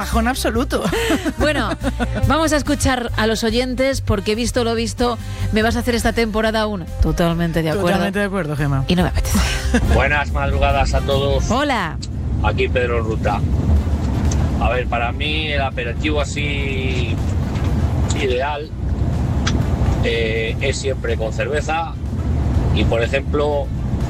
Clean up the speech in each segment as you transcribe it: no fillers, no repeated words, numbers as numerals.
bajón absoluto. Bueno, vamos a escuchar a los oyentes porque visto lo visto, me vas a hacer esta temporada aún. Totalmente de acuerdo. Totalmente de acuerdo, Gemma. Y no me apetece. Buenas madrugadas a todos. Hola. Aquí Pedro Ruta. A ver, para mí el aperitivo así ideal es siempre con cerveza y, por ejemplo,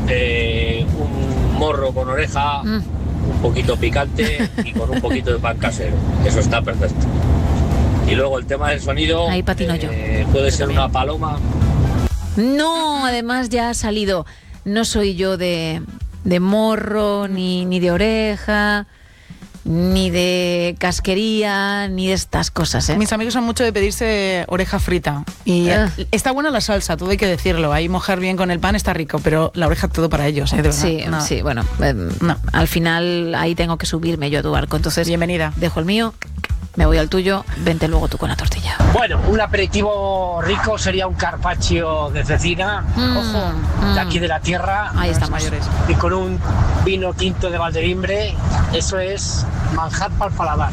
un morro con oreja, un poquito picante y con un poquito de pan casero. Eso está perfecto. Y luego el tema del sonido, ahí patino yo. Puede ser una paloma. No, además ya ha salido. No soy yo de morro, ni de oreja, ni de casquería, ni de estas cosas, ¿eh? Mis amigos son mucho de pedirse oreja frita. Y está buena la salsa, todo hay que decirlo. Ahí mojar bien con el pan está rico, pero la oreja todo para ellos, ¿eh? De verdad. Sí, no. Sí, bueno, no. Al final ahí tengo que subirme yo a tu barco. Entonces, bienvenida. Dejo el mío, me voy al tuyo, vente luego tú con la tortilla. Bueno, un aperitivo rico sería un carpaccio de cecina, ojo, de aquí de la tierra. Ahí están mayores. Y con un vino tinto de Valdelimbre, eso es manjar para el paladar.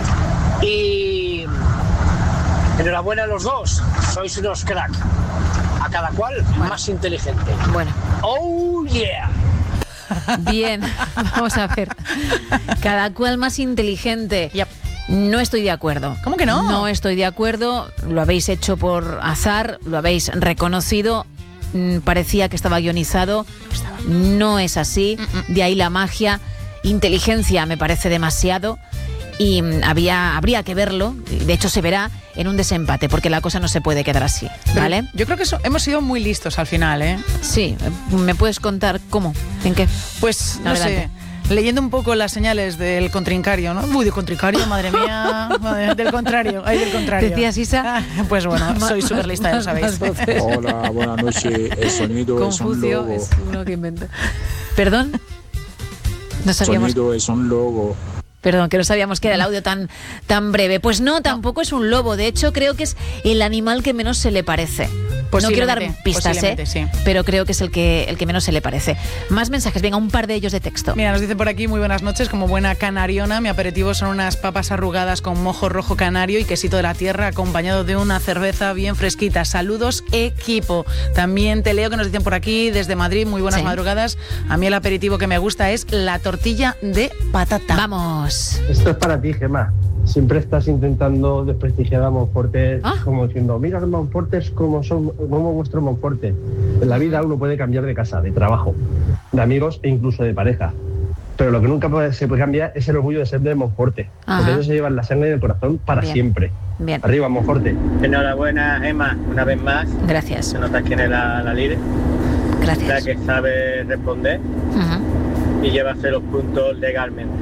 Y enhorabuena a los dos, sois unos crack. A cada cual más inteligente. Bueno. ¡Oh, yeah! Bien, vamos a ver. Cada cual más inteligente. Yep. No estoy de acuerdo. ¿Cómo que no? No estoy de acuerdo. Lo habéis hecho por azar, lo habéis reconocido. Parecía que estaba guionizado. No es así. De ahí la magia. Inteligencia me parece demasiado. Y habría que verlo. De hecho, se verá en un desempate, porque la cosa no se puede quedar así, ¿vale? Pero yo creo que hemos sido muy listos al final, ¿eh? Sí. ¿Me puedes contar cómo? ¿En qué? Pues, no sé. Leyendo un poco las señales del contrincario, ¿no? Uy, de contrincario, madre mía. Del contrario, ahí del contrario. ¿Decías, Isa? Pues bueno, soy súper lista, ya lo sabéis. Hola, buenas noches. El sonido Confucio es un logo. es uno que inventa. ¿Perdón? No sabíamos. El sonido es un logo. Perdón, que no sabíamos que era el audio tan breve. Pues no, tampoco es un lobo. De hecho, creo que es el animal que menos se le parece. No quiero dar pistas, sí. Pero creo que es el que menos se le parece. Más mensajes, venga, un par de ellos de texto. Mira, nos dice por aquí, muy buenas noches, como buena canariona, mi aperitivo son unas papas arrugadas con mojo rojo canario y quesito de la tierra acompañado de una cerveza bien fresquita. Saludos, equipo. También te leo que nos dicen por aquí desde Madrid, muy buenas madrugadas. A mí el aperitivo que me gusta es la tortilla de patata. Vamos. Esto es para ti, Gemma. Siempre estás intentando desprestigiar a Monforte, como diciendo, mira los Monfortes como vuestro Monforte. En la vida uno puede cambiar de casa, de trabajo, de amigos e incluso de pareja. Pero lo que nunca se puede cambiar es el orgullo de ser de Monforte. Porque ellos se llevan la sangre del corazón para siempre. Bien. Arriba, Monforte. Enhorabuena, Gemma, una vez más. Gracias. Se nota quién es la líder. Gracias. La que sabe responder y lleva a hacer los puntos legalmente.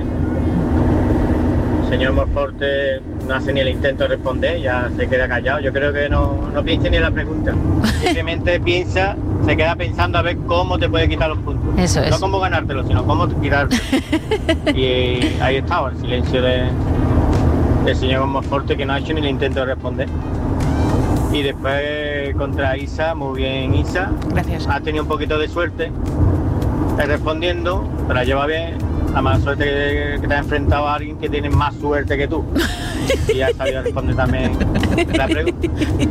Señor Monforte no hace ni el intento de responder, ya se queda callado. Yo creo que no piensa ni en la pregunta. Simplemente se queda pensando a ver cómo te puede quitar los puntos. Eso es. No cómo ganártelo, sino cómo quitarte. Y ahí estaba el silencio del señor Monforte, que no ha hecho ni el intento de responder. Y después contra Isa, muy bien Isa. Gracias. Ha tenido un poquito de suerte respondiendo, pero la lleva bien. La mala suerte que te has enfrentado a alguien que tiene más suerte que tú. Y ha sabido responder también la pregunta.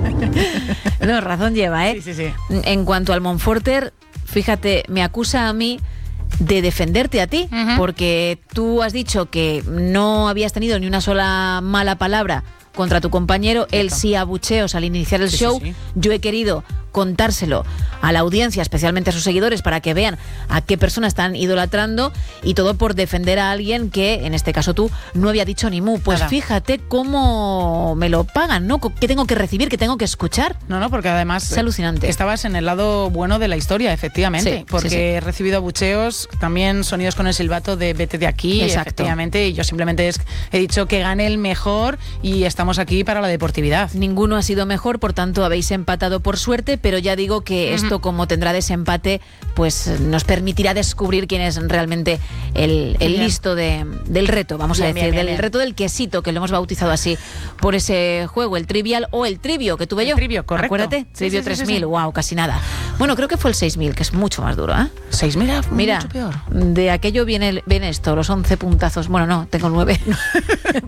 No, razón lleva, ¿eh? Sí. En cuanto al Monforter, fíjate, me acusa a mí de defenderte a ti, porque tú has dicho que no habías tenido ni una sola mala palabra contra tu compañero. Él sí abucheos al iniciar el show. Sí. Yo he querido contárselo a la audiencia, especialmente a sus seguidores, para que vean a qué persona están idolatrando, y todo por defender a alguien que, en este caso tú, no había dicho ni mu. Pues fíjate cómo me lo pagan, ¿no? ¿Qué tengo que recibir? ¿Qué tengo que escuchar? No, porque además es alucinante. Estabas en el lado bueno de la historia, efectivamente, porque he recibido abucheos, también sonidos con el silbato de vete de aquí. Exacto. Efectivamente, y yo simplemente he dicho que gane el mejor y estamos aquí para la deportividad. Ninguno ha sido mejor, por tanto habéis empatado por suerte, pero ya digo que esto, como tendrá desempate, pues nos permitirá descubrir quién es realmente el listo del reto, vamos a decir, del reto del quesito, que lo hemos bautizado así por ese juego, el trivial o el trivio que tuve yo. Trivio, correcto. Acuérdate, trivio 3000, wow, casi nada. Bueno, creo que fue el 6000, que es mucho más duro, ¿eh? 6000 Mira, mucho peor. De aquello viene esto, los 11 puntazos. Bueno, no, tengo 9.